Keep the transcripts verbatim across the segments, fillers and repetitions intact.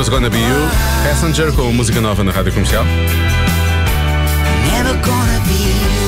Was Gonna Be You, Passenger, com música nova na Rádio Comercial. Never gonna be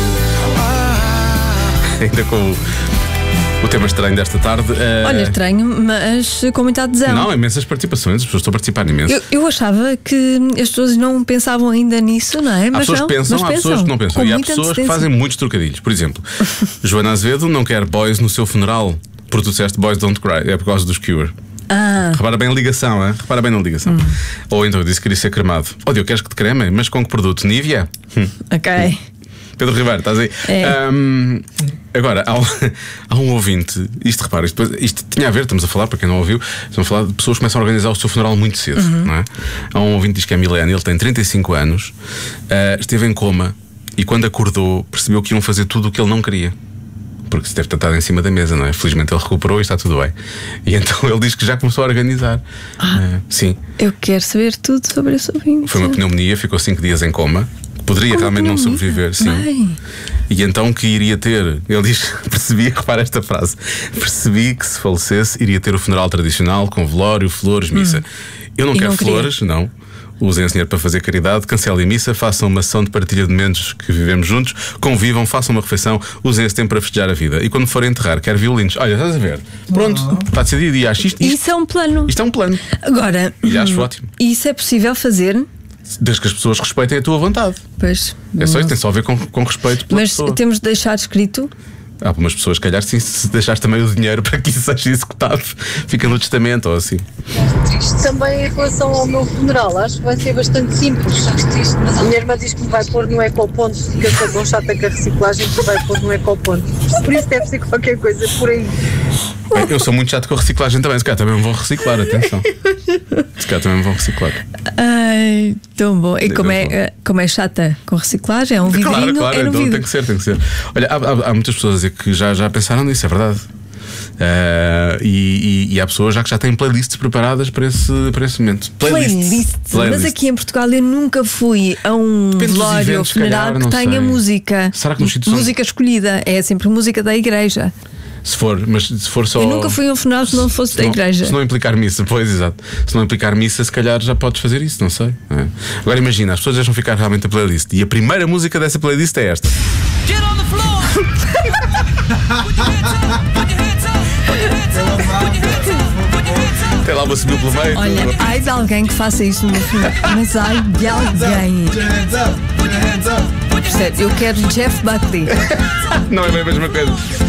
you. Ainda com o, o tema estranho desta tarde. uh... Olha, estranho, mas com muita adesão. Não, imensas participações, as pessoas estão a participar imenso. Eu, eu achava que as pessoas não pensavam ainda nisso, não é? Há Mas pessoas não, que pensam, mas há pessoas que não pensam. com E há muita pessoas que antecedência. fazem muitos trocadilhos. Por exemplo, Joana Azevedo não quer boys no seu funeral, porque tu disseste Boys Don't Cry, é por causa dos Cure. Ah. Repara bem a ligação, hein? Repara bem na ligação. Hum. Ou então eu disse que queria ser cremado. Oh, Deus, queres que te cremem? Mas com que produto? Nivea? Hum. Ok. Pedro Ribeiro, estás aí? É. Um, agora, há um, há um ouvinte. Isto, repara, isto, isto tinha a ver, estamos a falar, para quem não ouviu, estamos a falar de pessoas que começam a organizar o seu funeral muito cedo, uhum. não é? Há um ouvinte que diz que é milênio, ele tem trinta e cinco anos, uh, esteve em coma e quando acordou percebeu que iam fazer tudo o que ele não queria. Porque se deve ter estado em cima da mesa, não é? Felizmente ele recuperou e está tudo bem. E então ele diz que já começou a organizar. Ah, uh, sim. Eu quero saber tudo sobre esse ouvinte. Foi uma pneumonia, ficou cinco dias em coma. Poderia Como realmente não pneumonia? sobreviver, sim. Bem. E então que iria ter, ele diz, percebi, repara esta frase, percebi que se falecesse iria ter o funeral tradicional com velório, flores, missa. Hum. Eu não E quero não queria. flores, não. Usem esse dinheiro para fazer caridade, cancelem a missa, façam uma ação de partilha de momentos que vivemos juntos, convivam, façam uma refeição, usem esse tempo para festejar a vida. E quando forem enterrar, quero violinos. Olha, estás a ver? Pronto, está decidido e acho isto, isto. Isso é um plano. Isto é um plano. Agora, E acho ótimo. isso é possível fazer? Desde que as pessoas respeitem a tua vontade. Pois. É só isso, tem só a ver com, com respeito pela Mas pessoa. temos de deixar escrito. Há algumas pessoas, se calhar, sim, se deixares também o dinheiro para que isso seja executado, fica no testamento ou assim. Também em relação ao meu funeral, acho que vai ser bastante simples. A minha irmã diz que me vai pôr no ecoponto, porque eu sou tão chata com a reciclagem que me vai pôr no ecoponto. Por isso deve ser qualquer coisa por aí. Bem, eu sou muito chato com a reciclagem também, se calhar também me vão reciclar, atenção. Se calhar também me vão reciclar. Ai, tão bom. E como bom. é, como é chata com reciclagem, é um vidrinho, Claro, claro, é no então vidro. tem que ser, tem que ser. Olha, há, há, há muitas pessoas a dizer que já, já pensaram nisso, é verdade. Uh, e, e, e há pessoas já que já têm playlists preparadas para esse, para esse momento. Playlist. Mas aqui em Portugal eu nunca fui a um Depende dos velório ou eventos, se funeral calhar, que não tenha sei. música. Será que nos sítios Música escolhida, é sempre música da igreja. Se for, mas se for só. Eu nunca fui a um funeral que não fosse se da não, igreja. Se não implicar missa, pois exato. Se não implicar missa, se calhar já podes fazer isso, não sei. É. Agora imagina, as pessoas deixam ficar realmente a playlist. E a primeira música dessa playlist é esta. Get on the floor. Put your hands up. Put your hands up. Put your hands up. Put your hands up. Put your hands up. Tem lá uma subiu pelo meio. Olha, ai de alguém que faça isso no funeral. Mas ai de alguém. Percebe? Eu quero Jeff Buckley. Não é bem a mesma coisa.